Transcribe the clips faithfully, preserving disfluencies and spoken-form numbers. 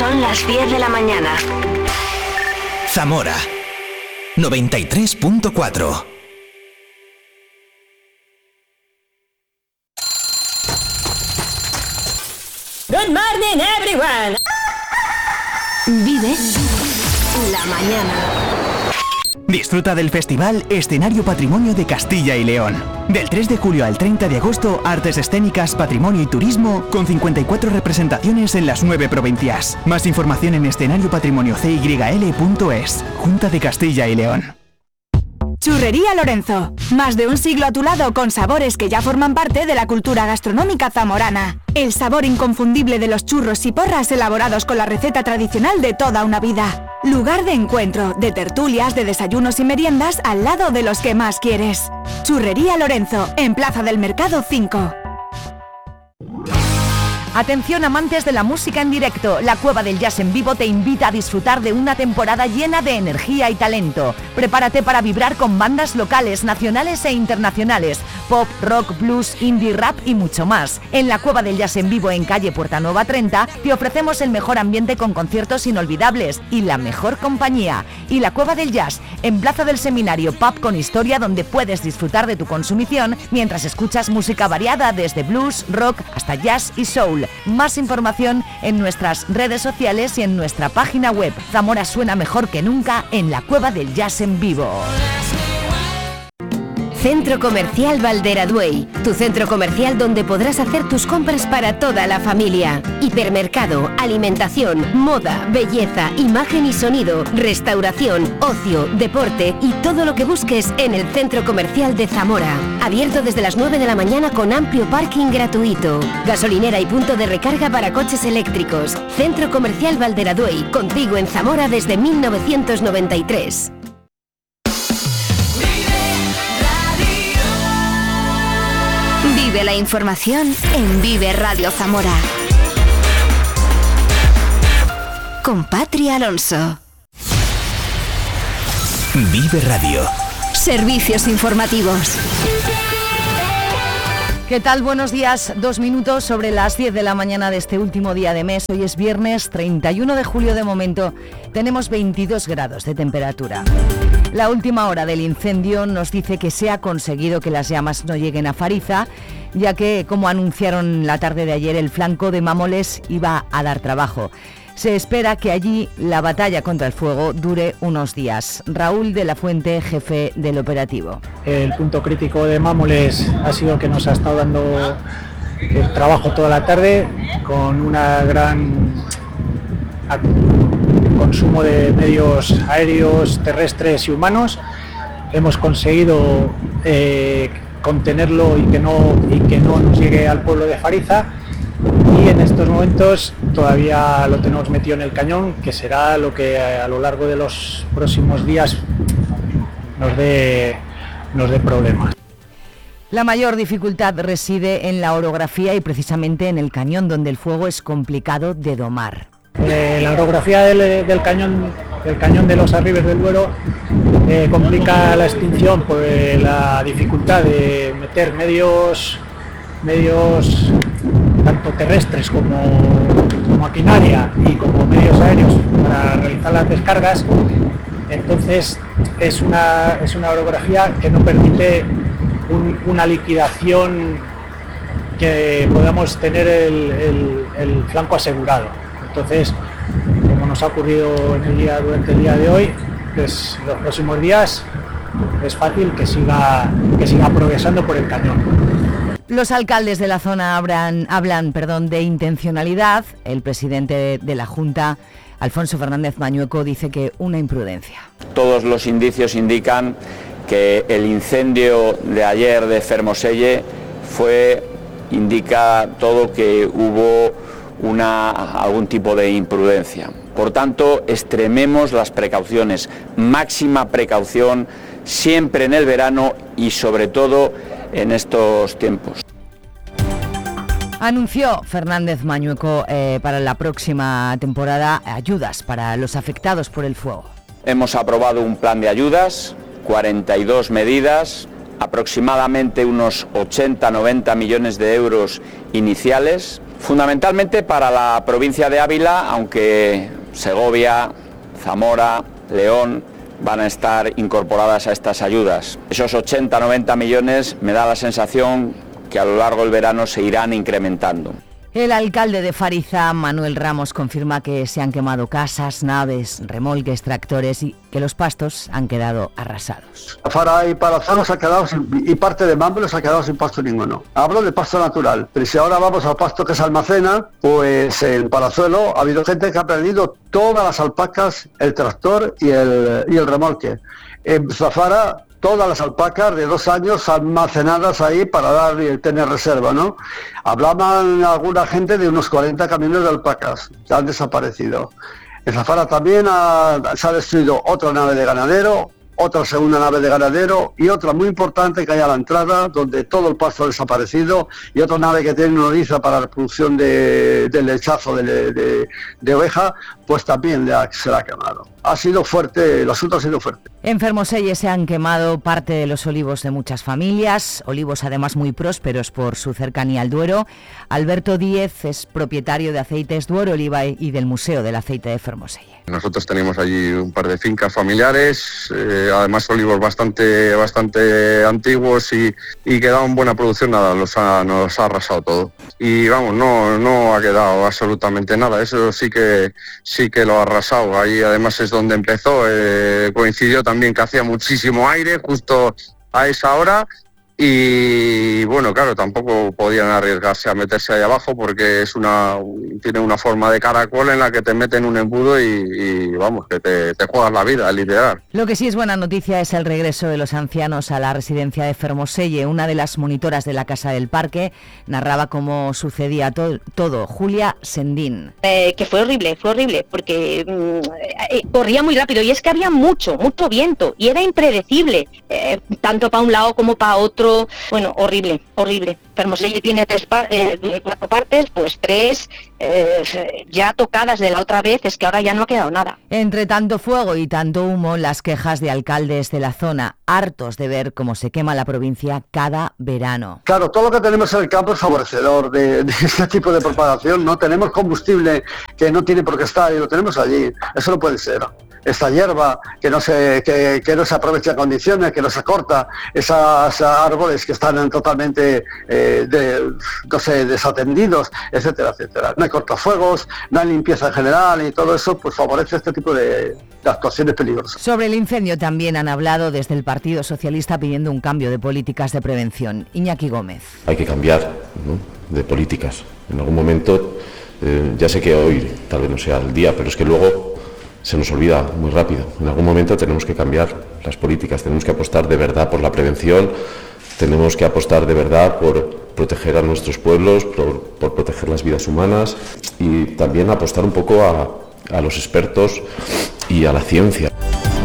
Son las diez de la mañana. Zamora noventa y tres punto cuatro. Good morning, everyone. Vive la mañana. Disfruta del festival Escenario Patrimonio de Castilla y León. Del tres de julio al treinta de agosto, artes escénicas, patrimonio y turismo, con cincuenta y cuatro representaciones en las nueve provincias. Más información en escenario patrimonio c y l punto es. Junta de Castilla y León. Churrería Lorenzo. Más de un siglo a tu lado con sabores que ya forman parte de la cultura gastronómica zamorana. El sabor inconfundible de los churros y porras elaborados con la receta tradicional de toda una vida. Lugar de encuentro, de tertulias, de desayunos y meriendas al lado de los que más quieres. Churrería Lorenzo, en Plaza del Mercado cinco. Atención amantes de la música en directo, la Cueva del Jazz en Vivo te invita a disfrutar de una temporada llena de energía y talento. Prepárate para vibrar con bandas locales, nacionales e internacionales, pop, rock, blues, indie, rap y mucho más. En la Cueva del Jazz en Vivo en calle Puerta Nueva treinta te ofrecemos el mejor ambiente con conciertos inolvidables y la mejor compañía. Y la Cueva del Jazz en Plaza del Seminario, pub con historia donde puedes disfrutar de tu consumición mientras escuchas música variada desde blues, rock hasta jazz y soul. Más información en nuestras redes sociales y en nuestra página web. Zamora suena mejor que nunca en la Cueva del Jazz en Vivo. Centro Comercial Valderaduey, tu centro comercial donde podrás hacer tus compras para toda la familia. Hipermercado, alimentación, moda, belleza, imagen y sonido, restauración, ocio, deporte y todo lo que busques en el Centro Comercial de Zamora. Abierto desde las nueve de la mañana con amplio parking gratuito. Gasolinera y punto de recarga para coches eléctricos. Centro Comercial Valderaduey, contigo en Zamora desde mil novecientos noventa y tres. Vive la información en Vive Radio Zamora. Con Patri Alonso. Vive Radio. Servicios informativos. ¿Qué tal? Buenos días. Dos minutos sobre las diez de la mañana de este último día de mes. Hoy es viernes treinta y uno de julio. De momento tenemos veintidós grados de temperatura. La última hora del incendio nos dice que se ha conseguido que las llamas no lleguen a Fariza, ya que, como anunciaron la tarde de ayer, el flanco de Mámoles iba a dar trabajo. Se espera que allí la batalla contra el fuego dure unos días. Raúl de la Fuente, jefe del operativo. El punto crítico de Mámoles ha sido que nos ha estado dando el trabajo toda la tarde con una gran consumo de medios aéreos, terrestres y humanos. Hemos conseguido eh, contenerlo y que no y que no nos llegue al pueblo de Fariza, y en estos momentos todavía lo tenemos metido en el cañón, que será lo que a lo largo de los próximos días nos dé nos dé problemas. La mayor dificultad reside en la orografía y precisamente en el cañón, donde el fuego es complicado de domar. Eh, la orografía del, del cañón del cañón de los Arribes del Duero eh, complica la extinción por eh, la dificultad de meter medios medios tanto terrestres como, como maquinaria y como medios aéreos para realizar las descargas. Entonces es una es una orografía que no permite un, una liquidación que podamos tener el, el, el flanco asegurado. Entonces, como nos ha ocurrido en el día, durante el día de hoy, pues los próximos días es fácil que siga, que siga progresando por el cañón. Los alcaldes de la zona hablan, hablan perdón, de intencionalidad. El presidente de la Junta, Alfonso Fernández Mañueco, dice que una imprudencia. Todos los indicios indican que el incendio de ayer de Fermoselle fue, indica todo que hubo una, algún tipo de imprudencia. Por tanto, extrememos las precauciones, máxima precaución siempre en el verano y sobre todo en estos tiempos. Anunció Fernández Mañueco eh, para la próxima temporada ayudas para los afectados por el fuego. Hemos aprobado un plan de ayudas, cuarenta y dos medidas, aproximadamente unos ochenta a noventa millones de euros iniciales. Fundamentalmente para la provincia de Ávila, aunque Segovia, Zamora, León van a estar incorporadas a estas ayudas. Esos ochenta a noventa millones me da la sensación que a lo largo del verano se irán incrementando. El alcalde de Fariza, Manuel Ramos, confirma que se han quemado casas, naves, remolques, tractores y que los pastos han quedado arrasados. Fara y Palazón se ha quedado sin, y parte de Mambre se ha quedado sin pasto ninguno. Hablo de pasto natural, pero si ahora vamos al pasto que se almacena, pues en Palazuelo ha habido gente que ha perdido todas las alpacas, el tractor y el, y el remolque. En Zafara, todas las alpacas de dos años almacenadas ahí para dar y tener reserva, ¿no? Hablaban alguna gente de unos cuarenta camiones de alpacas que han desaparecido. En Zafara también ha, se ha destruido otra nave de ganadero, otra segunda nave de ganadero y otra muy importante que hay a la entrada, donde todo el pasto ha desaparecido, y otra nave que tiene una nodriza para la producción de, de lechazo de, de, de oveja, pues también le ha, se la ha quemado. Ha sido fuerte, el asunto ha sido fuerte. En Fermoselle se han quemado parte de los olivos de muchas familias, olivos además muy prósperos por su cercanía al Duero. Alberto Díez es propietario de Aceites Duero Oliva y del Museo del Aceite de Fermoselle. Nosotros tenemos allí un par de fincas familiares, eh, además olivos bastante bastante antiguos y, y que daban buena producción, nada, los ha, nos ha arrasado todo. Y vamos, no, no ha quedado absolutamente nada, eso sí que sí que lo ha arrasado. Ahí además es donde empezó, eh, coincidió también que hacía muchísimo aire justo a esa hora. Y bueno, claro, tampoco podían arriesgarse a meterse ahí abajo porque es una tiene una forma de caracol en la que te meten un embudo y, y vamos, que te, te juegas la vida, literal. Lo que sí es buena noticia es el regreso de los ancianos a la residencia de Fermoselle. Una de las monitoras de la Casa del Parque narraba cómo sucedía to- todo. Julia Sendín. Eh, que fue horrible, fue horrible, porque mm, eh, corría muy rápido y es que había mucho, mucho viento y era impredecible, eh, tanto para un lado como para otro. Bueno, horrible, horrible. Fermoselle tiene tres par- eh, cuatro partes, pues tres eh, ya tocadas de la otra vez, es que ahora ya no ha quedado nada. Entre tanto fuego y tanto humo, las quejas de alcaldes de la zona, hartos de ver cómo se quema la provincia cada verano. Claro, todo lo que tenemos en el campo es favorecedor de, de este tipo de propagación, ¿no? Tenemos combustible que no tiene por qué estar y lo tenemos allí, eso no puede ser. Esta hierba que no se que, que no se aprovecha en condiciones, que no se corta, esas árboles que están totalmente eh, de, no sé, desatendidos, etcétera, etcétera. No hay cortafuegos, no hay limpieza en general y todo eso pues favorece este tipo de, de actuaciones peligrosas. Sobre el incendio también han hablado desde el Partido Socialista pidiendo un cambio de políticas de prevención. Iñaki Gómez. Hay que cambiar, ¿no?, de políticas. En algún momento, eh, ya sé que hoy tal vez no sea el día, pero es que luego se nos olvida muy rápido. En algún momento tenemos que cambiar las políticas, tenemos que apostar de verdad por la prevención, tenemos que apostar de verdad por proteger a nuestros pueblos, por, por proteger las vidas humanas y también apostar un poco a, a los expertos y a la ciencia.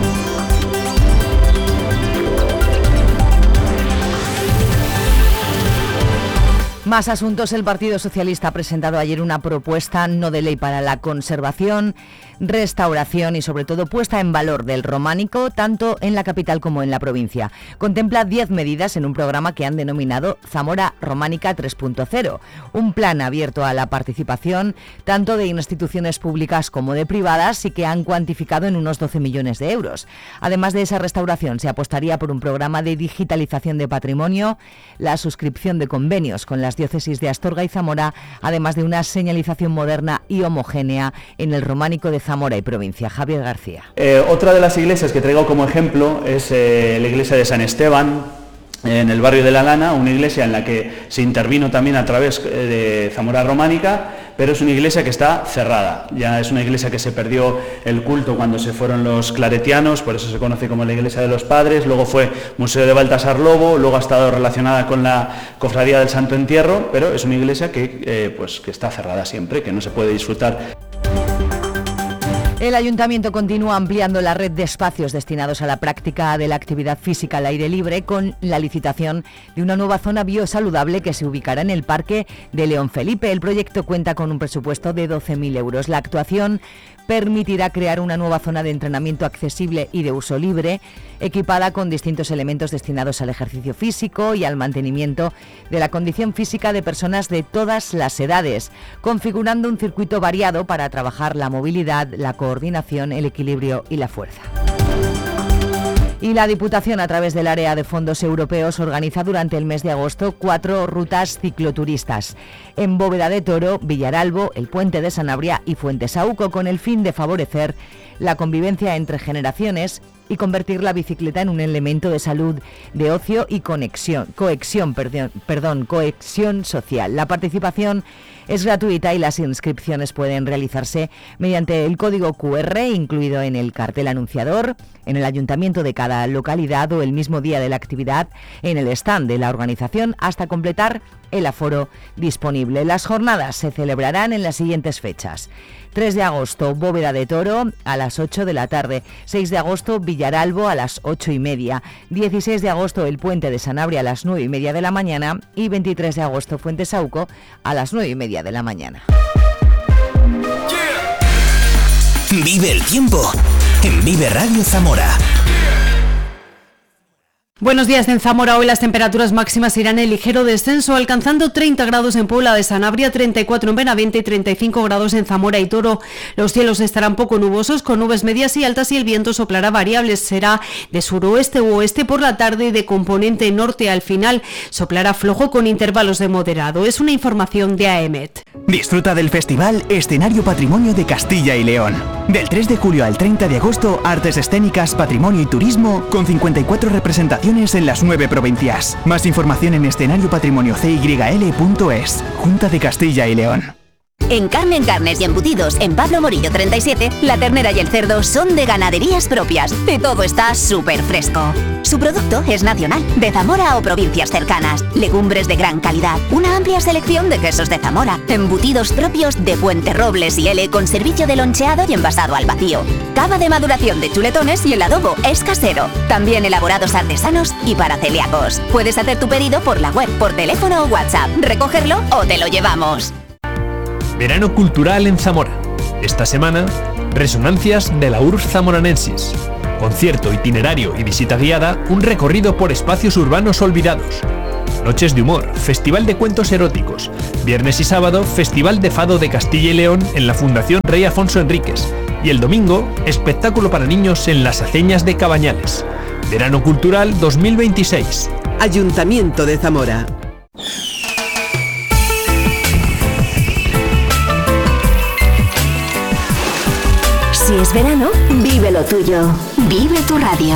Más asuntos. El Partido Socialista ha presentado ayer una propuesta no de ley para la conservación, restauración y sobre todo puesta en valor del románico tanto en la capital como en la provincia. Contempla diez medidas en un programa que han denominado Zamora Románica tres punto cero, un plan abierto a la participación tanto de instituciones públicas como de privadas y que han cuantificado en unos doce millones de euros. Además de esa restauración, se apostaría por un programa de digitalización de patrimonio, la suscripción de convenios con las diócesis de Astorga y Zamora, además de una señalización moderna y homogénea en el románico de Zamora y provincia. Javier García. Eh, otra de las iglesias que traigo como ejemplo es eh, la iglesia de San Esteban, en el barrio de La Lana, una iglesia en la que se intervino también a través de Zamora Románica, pero es una iglesia que está cerrada. Ya es una iglesia que se perdió el culto cuando se fueron los claretianos, por eso se conoce como la iglesia de los padres, luego fue Museo de Baltasar Lobo, luego ha estado relacionada con la Cofradía del Santo Entierro, pero es una iglesia que, eh, pues, que está cerrada siempre, que no se puede disfrutar. El Ayuntamiento continúa ampliando la red de espacios destinados a la práctica de la actividad física al aire libre con la licitación de una nueva zona biosaludable que se ubicará en el Parque de León Felipe. El proyecto cuenta con un presupuesto de doce mil euros. La actuación permitirá crear una nueva zona de entrenamiento accesible y de uso libre, equipada con distintos elementos destinados al ejercicio físico y al mantenimiento de la condición física de personas de todas las edades, configurando un circuito variado para trabajar la movilidad, la coordinación, el equilibrio y la fuerza. Y la Diputación, a través del área de fondos europeos, organiza durante el mes de agosto cuatro rutas cicloturistas en Bóveda de Toro, Villaralbo, el Puente de Sanabria y Fuentesauco, con el fin de favorecer la convivencia entre generaciones y convertir la bicicleta en un elemento de salud, de ocio y conexión, cohesión, perdón, perdón, cohesión social. La participación es gratuita y las inscripciones pueden realizarse mediante el código cu erre incluido en el cartel anunciador, en el ayuntamiento de cada localidad o el mismo día de la actividad en el stand de la organización hasta completar el aforo disponible. Las jornadas se celebrarán en las siguientes fechas: tres de agosto, Bóveda de Toro a las ocho de la tarde, seis de agosto, Villaralbo a las ocho y media, dieciséis de agosto, el Puente de Sanabria a las nueve y media de la mañana y veintitrés de agosto, Fuentesauco a las nueve y media de la mañana. Vive el tiempo en Vive Radio Zamora. Buenos días. En Zamora hoy las temperaturas máximas irán en ligero descenso, alcanzando treinta grados en Puebla de Sanabria, treinta y cuatro en Benavente y treinta y cinco grados en Zamora y Toro. Los cielos estarán poco nubosos, con nubes medias y altas, y el viento soplará variables. Será de suroeste u oeste por la tarde y de componente norte. Al final soplará flojo con intervalos de moderado. Es una información de A E M E T. Disfruta del festival Escenario Patrimonio de Castilla y León. Del tres de julio al treinta de agosto, artes escénicas, patrimonio y turismo, con cincuenta y cuatro representaciones en las nueve provincias. Más información en escenario patrimonio c y l punto es. Junta de Castilla y León. En Carmen Carnes y Embutidos, en Pablo Morillo treinta y siete, la ternera y el cerdo son de ganaderías propias y todo está súper fresco. Su producto es nacional, de Zamora o provincias cercanas. Legumbres de gran calidad, una amplia selección de quesos de Zamora, embutidos propios de Fuenterrobles y L con servicio de loncheado y envasado al vacío. Cava de maduración de chuletones y el adobo es casero. También elaborados artesanos y para celíacos. Puedes hacer tu pedido por la web, por teléfono o WhatsApp, recogerlo o te lo llevamos. Verano cultural en Zamora. Esta semana, Resonancias de la Urbs Zamoranensis. Concierto, itinerario y visita guiada, un recorrido por espacios urbanos olvidados. Noches de humor, festival de cuentos eróticos. Viernes y sábado, Festival de Fado de Castilla y León en la Fundación Rey Afonso Enríquez. Y el domingo, espectáculo para niños en las Aceñas de Cabañales. Verano cultural dos mil veintiséis. Ayuntamiento de Zamora. Si es verano, vive lo tuyo. Vive tu radio.